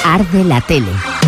Arde la Tele.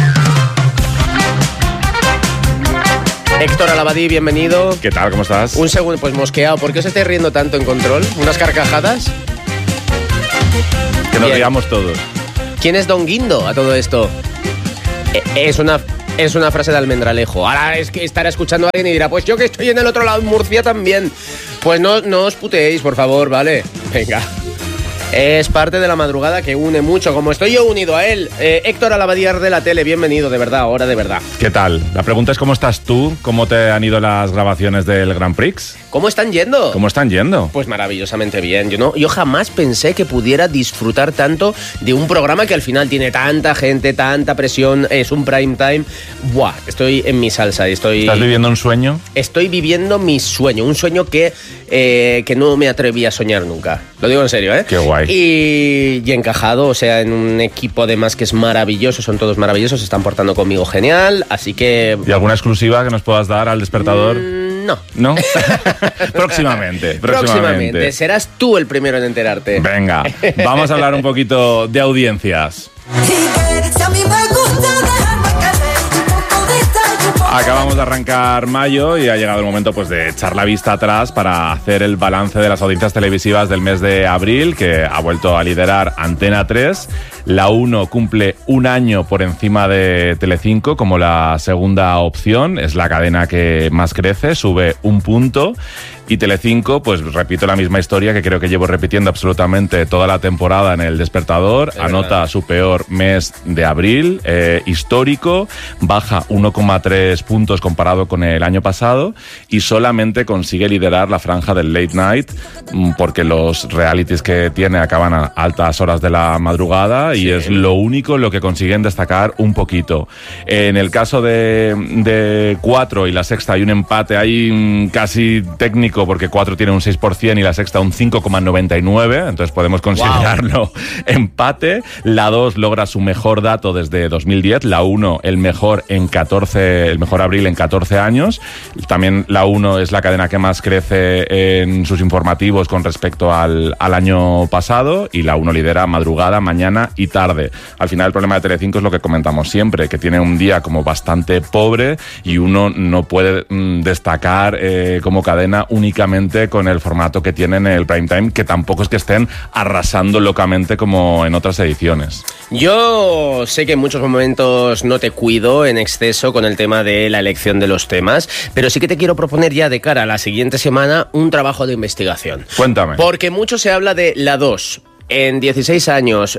Héctor Alabadí, bienvenido. ¿Qué tal? ¿Cómo estás? Un segundo, pues mosqueado. ¿Por qué os estáis riendo tanto en control? ¿Unas carcajadas? Que nos riamos todos. ¿Quién es Don Guindo a todo esto? Es una frase de Almendralejo. Ahora es que estará escuchando a alguien y dirá, pues yo que estoy en el otro lado, en Murcia también. Pues no os puteéis, por favor, ¿vale? Venga. Es parte de la madrugada que une mucho, como estoy yo unido a él. Héctor Alabadí de la Tele, bienvenido, de verdad, ahora de verdad. ¿Qué tal? La pregunta es ¿cómo estás tú? ¿Cómo te han ido las grabaciones del Grand Prix? ¿Cómo están yendo? ¿Cómo están yendo? Pues maravillosamente bien. Yo jamás pensé que pudiera disfrutar tanto de un programa que al final tiene tanta gente, tanta presión, es un prime time. Buah, estoy en mi salsa. ¿Estás viviendo un sueño? Estoy viviendo mi sueño, un sueño que no me atreví a soñar nunca. Lo digo en serio, ¿eh? Qué guay. Y encajado, o sea, en un equipo además que es maravilloso, son todos maravillosos, se están portando conmigo genial, así que... ¿Y alguna exclusiva que nos puedas dar al despertador? No. ¿No? Próximamente. Serás tú el primero en enterarte. Venga, vamos a hablar un poquito de audiencias. Acabamos de arrancar mayo y ha llegado el momento pues de echar la vista atrás para hacer el balance de las audiencias televisivas del mes de abril, que ha vuelto a liderar Antena 3. La 1 cumple un año por encima de Telecinco como la segunda opción. Es la cadena que más crece, sube un punto. Y Telecinco, pues repito la misma historia que creo que llevo repitiendo absolutamente toda la temporada en El Despertador. Anota su peor mes de abril, histórico, baja 1,3 puntos comparado con el año pasado y solamente consigue liderar la franja del late night porque los realities que tiene acaban a altas horas de la madrugada y es lo único en lo que consiguen destacar un poquito. En el caso de 4 y La Sexta hay un empate ahí casi técnico porque 4 tiene un 6% y La Sexta un 5,99, entonces podemos considerarlo empate. La 2 logra su mejor dato desde 2010, la 1 el mejor abril en 14 años. También la 1 es la cadena que más crece en sus informativos con respecto al año pasado y la 1 lidera madrugada, mañana y tarde. Al final el problema de Telecinco es lo que comentamos siempre, que tiene un día como bastante pobre y uno no puede destacar como cadena únicamente con el formato que tienen en el prime time, que tampoco es que estén arrasando locamente como en otras ediciones. Yo sé que en muchos momentos no te cuido en exceso con el tema de la elección de los temas, pero sí que te quiero proponer ya de cara a la siguiente semana un trabajo de investigación. Cuéntame. Porque mucho se habla de la 2. En 16 años,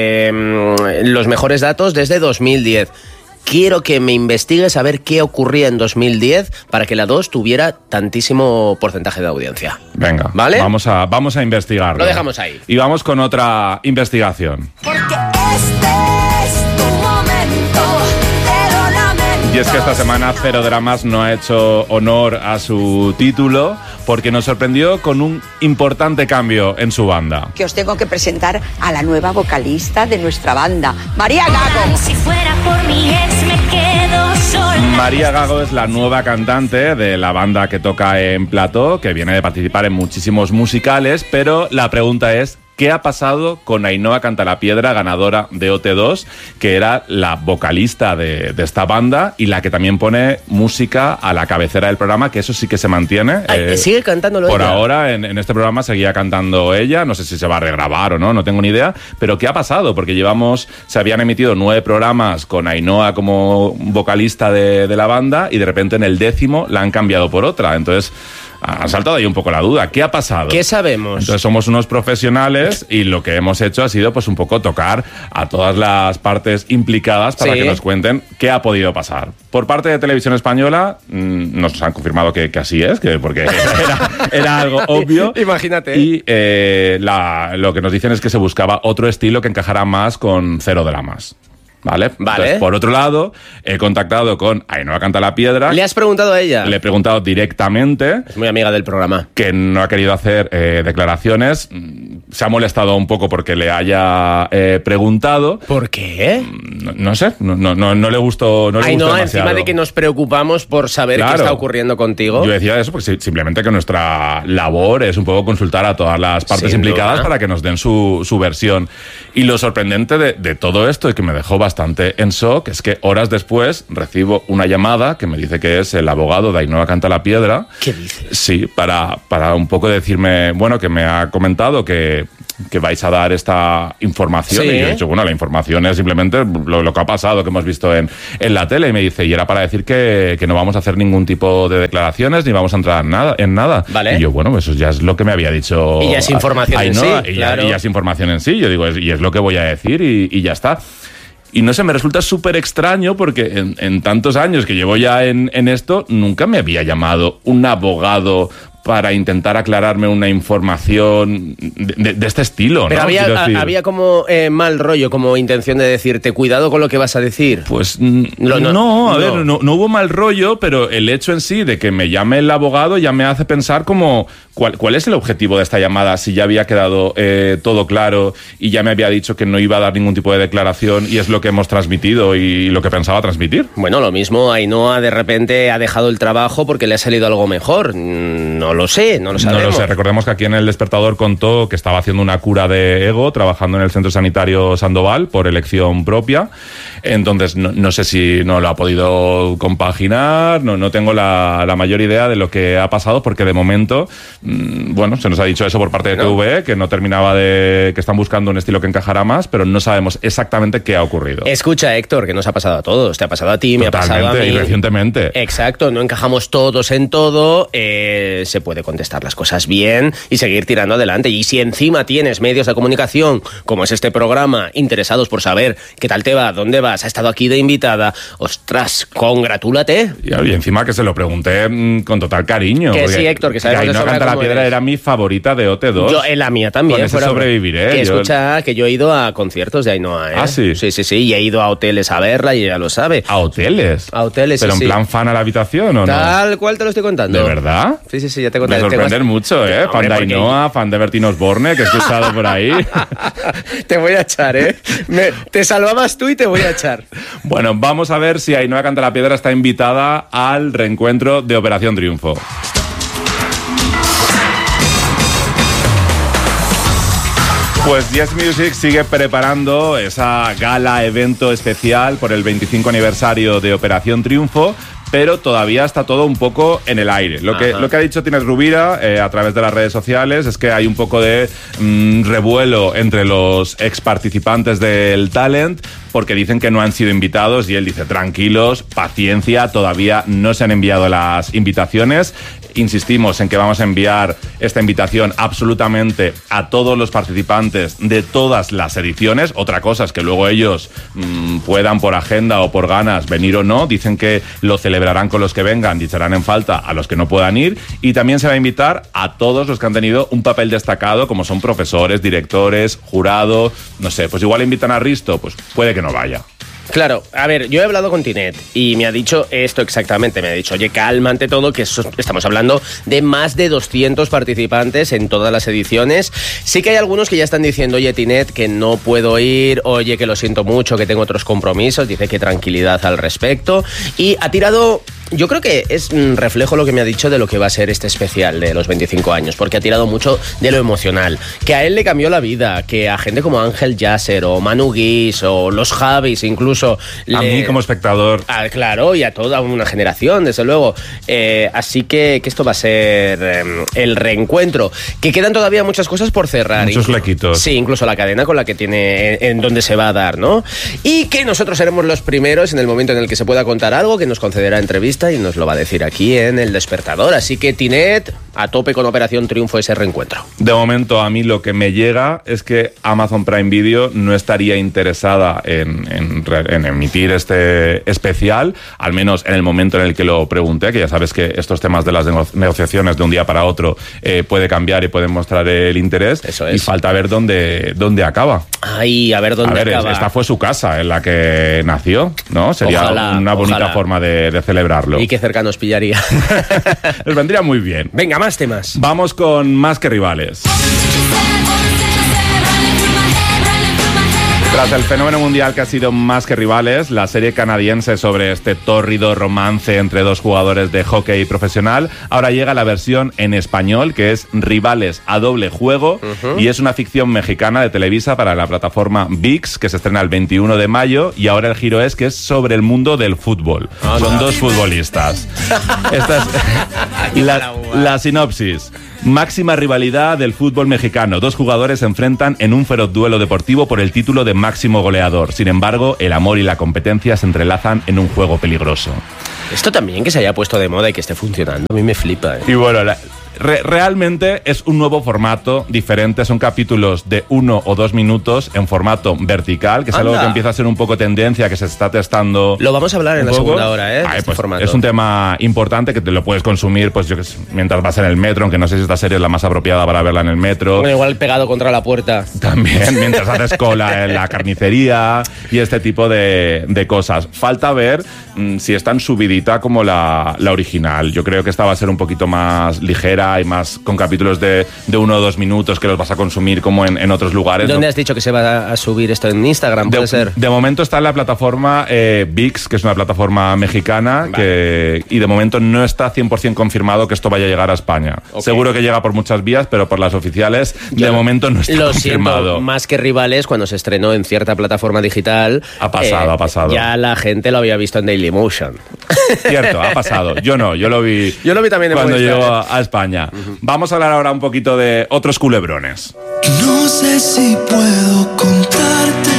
los mejores datos desde 2010. Quiero que me investigues a ver qué ocurría en 2010 para que la 2 tuviera tantísimo porcentaje de audiencia. Venga, ¿vale? Vamos a investigarlo. Lo dejamos ahí. Y vamos con otra investigación. Porque este es tu momento, te lo lamento. Y es que esta semana Cero Dramas no ha hecho honor a su título porque nos sorprendió con un importante cambio en su banda. Que os tengo que presentar a la nueva vocalista de nuestra banda, María Gago. Si fuera por mi ex me quedo sola. María Gago es la nueva cantante de la banda que toca en plató, que viene de participar en muchísimos musicales, pero la pregunta es ¿qué ha pasado con Ainhoa Cantalapiedra, ganadora de OT2, que era la vocalista de esta banda y la que también pone música a la cabecera del programa, que eso sí que se mantiene? ¿Sigue cantándolo por ella? Por ahora, en este programa seguía cantando ella, no sé si se va a regrabar o no tengo ni idea, pero ¿qué ha pasado? Porque se habían emitido 9 programas con Ainhoa como vocalista de la banda y de repente en el 10º la han cambiado por otra, entonces ha saltado ahí un poco la duda. ¿Qué ha pasado? ¿Qué sabemos? Entonces somos unos profesionales y lo que hemos hecho ha sido pues un poco tocar a todas las partes implicadas para que nos cuenten qué ha podido pasar. Por parte de Televisión Española nos han confirmado que así es, porque era algo obvio. Imagínate. Y lo que nos dicen es que se buscaba otro estilo que encajara más con Cero Dramas. ¿Vale? Entonces, por otro lado, he contactado con Ainhoa Cantalapiedra. ¿Le has preguntado a ella? Le he preguntado directamente. Es muy amiga del programa. Que no ha querido hacer declaraciones. Se ha molestado un poco porque le haya preguntado. ¿Por qué? No sé, no le gustó. No le gustó demasiado. Encima de que nos preocupamos por saber qué está ocurriendo contigo. Yo decía eso porque simplemente que nuestra labor es un poco consultar a todas las partes implicadas para que nos den su versión. Y lo sorprendente de todo esto y que me dejó bastante en shock es que horas después recibo una llamada que me dice que es el abogado de Ainhoa Cantalapiedra. ¿Qué dices? Sí, para un poco decirme, bueno, que me ha comentado que vais a dar esta información. Sí. Y yo he dicho, bueno, la información es simplemente lo que ha pasado, que hemos visto en la tele. Y me dice, y era para decir que no vamos a hacer ningún tipo de declaraciones, ni vamos a entrar en nada. Vale. Y yo, bueno, eso ya es lo que me había dicho. Y ya es información en sí, y claro. ya es información en sí. Yo digo, y es lo que voy a decir y ya está. Y no sé, me resulta súper extraño porque en tantos años que llevo ya en esto, nunca me había llamado un abogado para intentar aclararme una información de este estilo, Pero ¿no? había como mal rollo, como intención de decirte, cuidado con lo que vas a decir. Pues No. no hubo mal rollo, pero el hecho en sí de que me llame el abogado ya me hace pensar como cuál es el objetivo de esta llamada, si ya había quedado todo claro y ya me había dicho que no iba a dar ningún tipo de declaración y es lo que hemos transmitido y lo que pensaba transmitir. Bueno, lo mismo, Ainhoa de repente ha dejado el trabajo porque le ha salido algo mejor. No lo sé, no lo sabemos. No lo sé, recordemos que aquí en El Despertador contó que estaba haciendo una cura de ego, trabajando en el Centro Sanitario Sandoval por elección propia. Entonces, no sé si no lo ha podido compaginar, no tengo la mayor idea de lo que ha pasado, porque de momento, bueno, se nos ha dicho eso por parte de TVE, que no terminaba que están buscando un estilo que encajara más, pero no sabemos exactamente qué ha ocurrido. Escucha, Héctor, que nos ha pasado a todos. Te ha pasado a ti, me ha pasado a mí. Y recientemente. Exacto, no encajamos todos en todo, se puede contestar las cosas bien y seguir tirando adelante. Y si encima tienes medios de comunicación, como es este programa, interesados por saber qué tal te va, dónde vas, ha estado aquí de invitada, ostras, congratúlate. Y encima que se lo pregunté con total cariño. Que sí, Héctor, que sabemos de Ainhoa sobra cómo Cantalapiedra eres. era mi favorita de OT2. Yo, en la mía también. Con ese sobreviviré. Que escucha, que yo he ido a conciertos de Ainhoa, ¿eh? ¿Ah, sí? Sí, y he ido a hoteles a verla y ella lo sabe. ¿A hoteles? A hoteles, ¿Pero sí, en plan fan a la habitación o no? Tal cual te lo estoy contando. ¿De verdad? Sí, ya te Me contaré. sorprender mucho, ¿eh? Hombre, Fan de porque- Ainhoa, fan de Bertín Osborne, que he escuchado por ahí. Te voy a echar, ¿eh? Te salvabas tú y te voy a echar. Bueno, vamos a ver si Ainhoa Cantalapiedra está invitada al reencuentro de Operación Triunfo. Pues Yes Music sigue preparando esa gala evento especial por el 25 aniversario de Operación Triunfo, pero todavía está todo un poco en el aire. Lo que ha dicho Tines Rubira a través de las redes sociales es que hay un poco de revuelo entre los ex participantes del talent, porque dicen que no han sido invitados, y él dice, tranquilos, paciencia, todavía no se han enviado las invitaciones. Insistimos en que vamos a enviar esta invitación absolutamente a todos los participantes de todas las ediciones. Otra cosa es que luego ellos puedan por agenda o por ganas venir o no. Dicen que lo celebrarán con los que vengan y echarán en falta a los que no puedan ir. Y también se va a invitar a todos los que han tenido un papel destacado, como son profesores, directores, jurado. No sé, pues igual invitan a Risto, pues puede que no vaya. Claro, a ver, yo he hablado con Tinet y me ha dicho esto exactamente. Me ha dicho, oye, calma ante todo, que estamos hablando de más de 200 participantes en todas las ediciones. Sí que hay algunos que ya están diciendo, oye, Tinet, que no puedo ir, oye, que lo siento mucho, que tengo otros compromisos. Dice que tranquilidad al respecto. Y ha tirado... Yo creo que es reflejo lo que me ha dicho de lo que va a ser este especial de los 25 años, porque ha tirado mucho de lo emocional, que a él le cambió la vida, que a gente como Ángel Yasser o Manu Guix o los Javis incluso... A mí como espectador. Claro, y a toda una generación, desde luego. Así que esto va a ser el reencuentro, que quedan todavía muchas cosas por cerrar. Muchos flequitos. Sí, incluso la cadena con la que tiene, en donde se va a dar, ¿no? Y que nosotros seremos los primeros en el momento en el que se pueda contar algo, que nos concederá entrevista y nos lo va a decir aquí en El Despertador. Así que Tinet, a tope con Operación Triunfo, ese reencuentro. De momento a mí lo que me llega es que Amazon Prime Video no estaría interesada en emitir este especial, al menos en el momento en el que lo pregunté, que ya sabes que estos temas de las negociaciones de un día para otro puede cambiar y pueden mostrar el interés. Eso es. Y falta ver dónde acaba. Ay, a ver dónde acaba. Esta fue su casa en la que nació, ¿no? Sería una bonita forma de celebrarlo. Y qué cerca nos pillaría. Les vendría muy bien. Venga, más temas. Vamos con Más que Rivales. Tras el fenómeno mundial que ha sido Más que Rivales, la serie canadiense sobre este tórrido romance entre dos jugadores de hockey profesional, ahora llega la versión en español, que es Rivales a doble juego, y es una ficción mexicana de Televisa para la plataforma ViX, que se estrena el 21 de mayo, y ahora el giro es que es sobre el mundo del fútbol. Son dos futbolistas. Esta es la sinopsis. Máxima rivalidad del fútbol mexicano. Dos jugadores se enfrentan en un feroz duelo deportivo por el título de máximo goleador. Sin embargo, el amor y la competencia se entrelazan en un juego peligroso. Esto también que se haya puesto de moda y que esté funcionando, a mí me flipa. Y bueno, realmente es un nuevo formato diferente. Son capítulos de 1 o 2 minutos en formato vertical, que es algo que empieza a ser un poco tendencia, que se está testando. Lo vamos a hablar en la segunda hora, Pues formato. Es un tema importante que te lo puedes consumir, pues yo que sé, mientras vas en el metro, aunque no sé si esta serie es la más apropiada para verla en el metro. Bueno, igual pegado contra la puerta. También, mientras haces cola en la carnicería y este tipo de cosas. Falta ver si es tan subidita como la original. Yo creo que esta va a ser un poquito más ligera y más con capítulos de 1 o 2 minutos que los vas a consumir como en otros lugares. ¿Dónde has dicho que se va a subir esto? ¿En Instagram? ¿Puede ser? De momento está en la plataforma ViX, que es una plataforma mexicana, y de momento no está 100% confirmado que esto vaya a llegar a España. Okay. Seguro que llega por muchas vías, pero por las oficiales de momento no está confirmado. Siento, Más que Rivales, cuando se estrenó en cierta plataforma digital, ha pasado. Ya la gente lo había visto en Dailymotion. Cierto, ha pasado. Yo no, yo lo vi también cuando llegó a España. Vamos a hablar ahora un poquito de otros culebrones. No sé si puedo contarte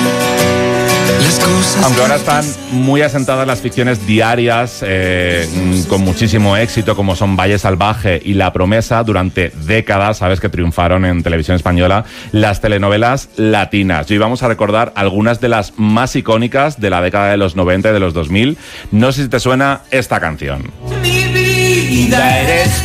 las cosas. Aunque ahora están muy asentadas las ficciones diarias con muchísimo éxito, como son Valle Salvaje y La Promesa, durante décadas, sabes que triunfaron en televisión española las telenovelas latinas. Y hoy vamos a recordar algunas de las más icónicas de la década de los 90 y de los 2000. No sé si te suena esta canción. Mi vida eres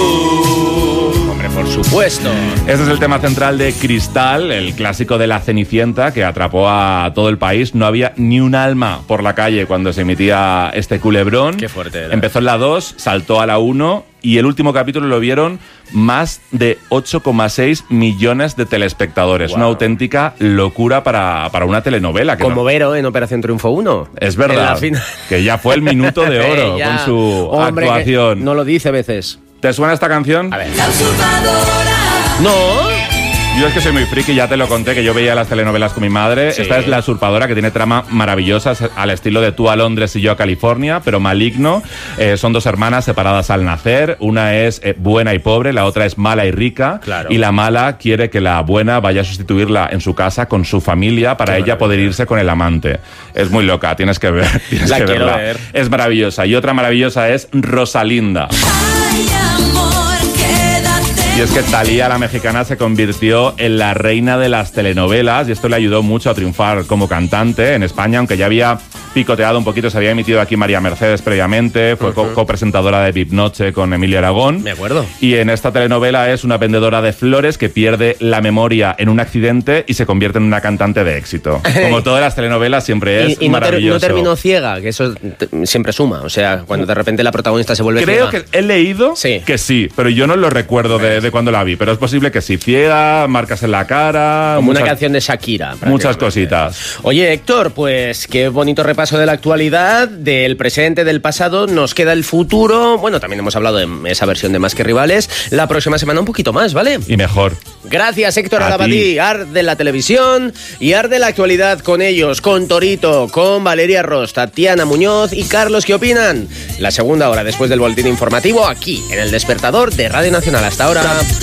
tú. Hombre, por supuesto. Este es el tema central de Cristal, el clásico de La Cenicienta, que atrapó a todo el país. No había ni un alma por la calle cuando se emitía este culebrón. Qué fuerte era. Empezó en la 2, saltó a la 1 y el último capítulo lo vieron más de 8,6 millones de telespectadores. Wow. Una auténtica locura para una telenovela. Que como Vero en Operación Triunfo 1. Es verdad, que ya fue el minuto de oro con su actuación. No lo dice a veces. ¿Te suena esta canción? A ver. La usurpadora. No. Yo es que soy muy friki, ya te lo conté, que yo veía las telenovelas con mi madre. Sí. Esta es La Usurpadora, que tiene trama maravillosa, al estilo de Tú a Londres y yo a California, pero maligno. Son dos hermanas separadas al nacer. Una es buena y pobre, la otra es mala y rica. Claro. Y la mala quiere que la buena vaya a sustituirla en su casa con su familia para ella poder irse con el amante. Es muy loca, tienes que ver. La quiero ver. Es maravillosa. Y otra maravillosa es Rosalinda. Ay, amor, quédate. Y es que Thalía, la mexicana, se convirtió en la reina de las telenovelas y esto le ayudó mucho a triunfar como cantante en España, aunque ya había picoteado un poquito, se había emitido aquí María Mercedes previamente, fue copresentadora de VIP Noche con Emilio Aragón. Me acuerdo. Y en esta telenovela es una vendedora de flores que pierde la memoria en un accidente y se convierte en una cantante de éxito. Como todas las telenovelas siempre es maravilloso. No terminó ciega, que eso siempre suma. O sea, cuando de repente la protagonista se vuelve ciega. Creo que he leído que sí, pero yo no lo recuerdo de cuando la vi, pero es posible que sí. Ciega, marcas en la cara. Como una canción de Shakira. Muchas cositas. Oye, Héctor, pues qué bonito repaso de la actualidad, del presente, del pasado. Nos queda el futuro. Bueno, también hemos hablado de esa versión de Más que Rivales. La próxima semana un poquito más, ¿vale? Y mejor. Gracias, Héctor Alabadí. Arde la televisión y arde la actualidad con ellos, con Torito, con Valeria Ross, Tatiana Muñoz y Carlos. ¿Qué opinan? La segunda hora después del boletín informativo aquí, en El Despertador de Radio Nacional. Hasta ahora.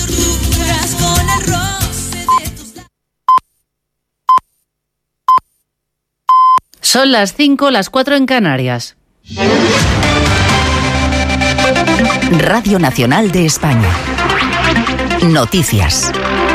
Son las 5, las 4 en Canarias. Radio Nacional de España. Noticias.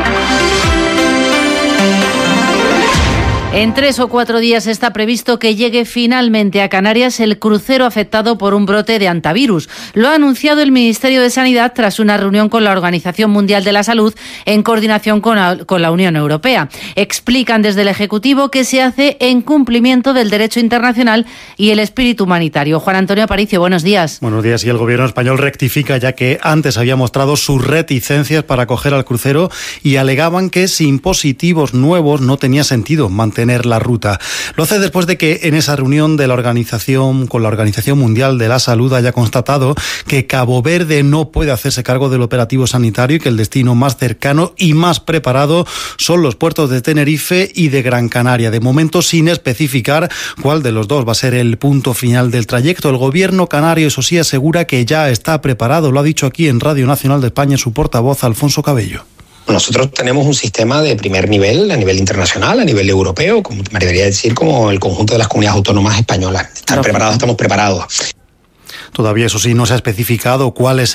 En 3 o 4 días está previsto que llegue finalmente a Canarias el crucero afectado por un brote de hantavirus. Lo ha anunciado el Ministerio de Sanidad tras una reunión con la Organización Mundial de la Salud en coordinación con la Unión Europea. Explican desde el Ejecutivo que se hace en cumplimiento del derecho internacional y el espíritu humanitario. Juan Antonio Aparicio, buenos días. Buenos días. Y el Gobierno español rectifica, ya que antes había mostrado sus reticencias para acoger al crucero y alegaban que sin positivos nuevos no tenía sentido mantener detener la ruta. Lo hace después de que en esa reunión de la organización con la Organización Mundial de la Salud haya constatado que Cabo Verde no puede hacerse cargo del operativo sanitario y que el destino más cercano y más preparado son los puertos de Tenerife y de Gran Canaria. De momento, sin especificar cuál de los dos va a ser el punto final del trayecto. El gobierno canario, eso sí, asegura que ya está preparado. Lo ha dicho aquí en Radio Nacional de España su portavoz, Alfonso Cabello. Nosotros tenemos un sistema de primer nivel, a nivel internacional, a nivel europeo, como me debería decir, como el conjunto de las comunidades autónomas españolas. Estamos preparados. Todavía, eso sí, no se ha especificado cuál es